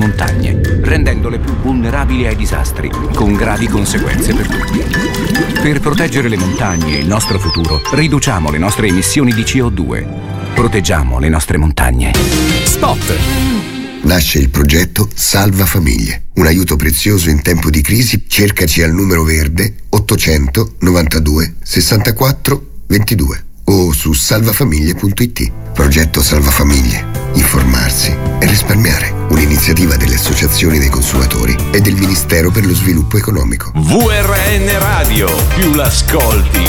montagne, rendendole più vulnerabili ai disastri, con gravi conseguenze per tutti. Per proteggere le montagne e il nostro futuro, riduciamo le nostre emissioni di CO2. Proteggiamo le nostre montagne. Spot! Nasce il progetto Salva Famiglie, un aiuto prezioso in tempo di crisi. Cercaci al numero verde 800 92 64 22 o su salvafamiglie.it. Progetto Salva Famiglie. Informarsi e risparmiare. Un'iniziativa delle associazioni dei consumatori e del Ministero per lo Sviluppo Economico. VRN Radio, più l'ascolti,